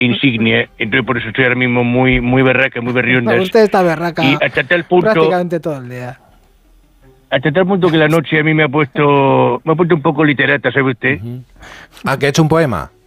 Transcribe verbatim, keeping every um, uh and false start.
insignia, entonces por eso estoy ahora mismo muy muy berraca, muy berrionda. Usted está berraca y hasta tal punto, prácticamente todo el día. Hasta tal punto que la noche a mí me ha puesto me ha puesto un poco literata, ¿sabe usted? Uh-huh. ¿Ah, que ha hecho un poema?